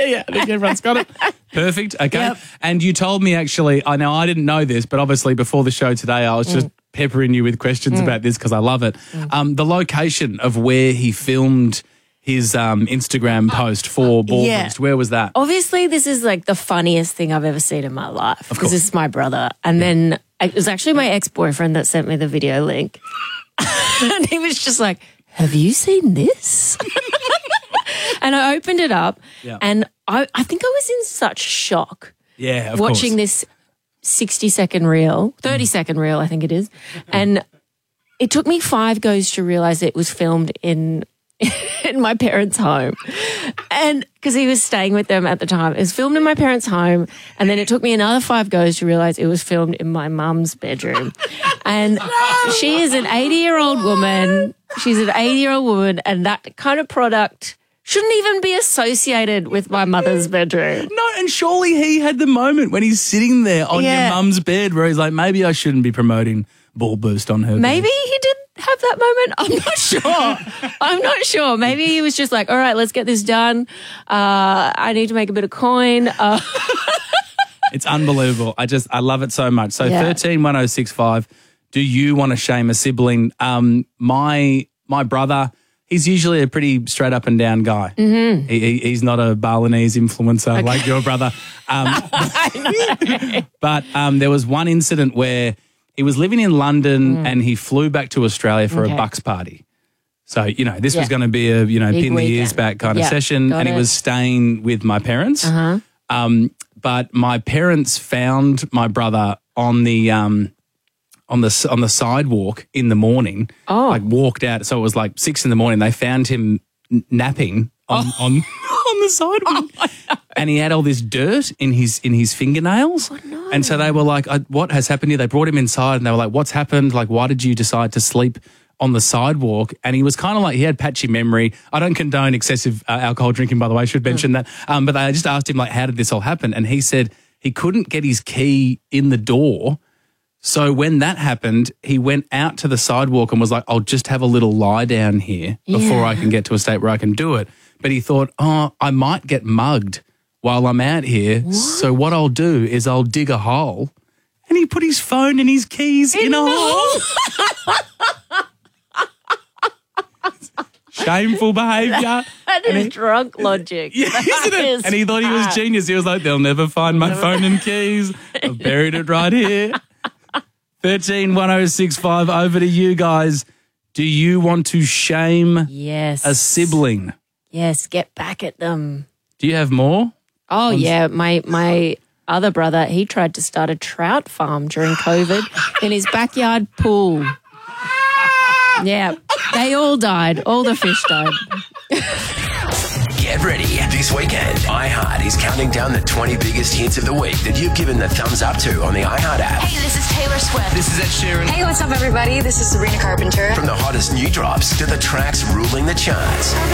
Yeah. I think everyone's got it. Perfect. Okay. Yep. And you told me actually, I know I didn't know this, but obviously before the show today, I was just peppering you with questions about this because I love it. The location of where he filmed his Instagram post for Ball Yeah. Boost, where was that? Obviously, this is like the funniest thing I've ever seen in my life because course. this is my brother. And then it was actually my ex-boyfriend that sent me the video link. And he was just like, have you seen this? And I opened it up and I think I was in such shock Yeah, of watching course. this 60-second reel, 30-second reel, I think it is. And it took me 5 goes to realize it was filmed in my parents' home. And because he was staying with them at the time. It was filmed in my parents' home. And then it took me another 5 goes to realize it was filmed in my mum's bedroom. And she is an 80-year-old woman. She's an 80-year-old woman. And that kind of product shouldn't even be associated with my mother's bedroom. No, and surely he had the moment when he's sitting there on your mum's bed where he's like, maybe I shouldn't be promoting Ball Boost on her Maybe bed. he did have that moment. I'm not sure. I'm not sure. Maybe he was just like, all right, let's get this done. I need to make a bit of coin. It's unbelievable. I love it so much. So 131065, do you want to shame a sibling? My brother, he's usually a pretty straight up and down guy. Mm-hmm. He's not a Balinese influencer like your brother. But there was one incident where he was living in London and he flew back to Australia for a Bucks party. So, this was going to be a, Big pin the ears weekend. back kind of session. Got And he it. was staying with my parents. But my parents found my brother on the sidewalk in the morning. Oh. Like walked out. So it was like 6 a.m. They found him napping on the sidewalk. And he had all this dirt in his fingernails. Oh, no. And so they were like, what has happened here? They brought him inside and they were like, what's happened? Like, why did you decide to sleep on the sidewalk? And he was kind of like, he had patchy memory. I don't condone excessive alcohol drinking, by the way, I should mention that. But they just asked him, like, how did this all happen? And he said he couldn't get his key in the door. So when that happened, he went out to the sidewalk and was like, I'll just have a little lie down here before I can get to a state where I can do it. But he thought, I might get mugged while I'm out here. What? So what I'll do is I'll dig a hole. And he put his phone and his keys in a hole. Shameful behaviour. That is drunk logic. Yeah, isn't it? And he thought he was genius. He was like, they'll never find my phone and keys. I've buried it right here. 131065, over to you guys. Do you want to shame a sibling? Yes, get back at them. Do you have more? Oh, yeah. My other brother, he tried to start a trout farm during COVID in his backyard pool. Yeah, they all died. All the fish died. Get ready. This weekend, iHeart is counting down the 20 biggest hits of the week that you've given the thumbs up to on the iHeart app. Hey, this is Taylor Swift. This is Ed Sheeran. Hey, what's up, everybody? This is Sabrina Carpenter. From the hottest new drops to the tracks ruling the charts.